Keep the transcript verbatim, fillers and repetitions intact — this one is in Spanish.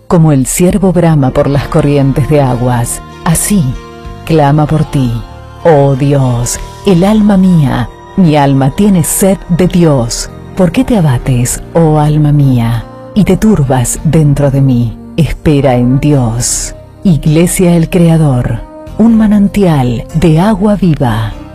Como el ciervo brama por las corrientes de aguas, así clama por ti, oh Dios. El alma mía, mi alma tiene sed de Dios. ¿Por qué te abates, oh alma mía, y te turbas dentro de mí? Espera en Dios. Iglesia el Creador, un manantial de agua viva.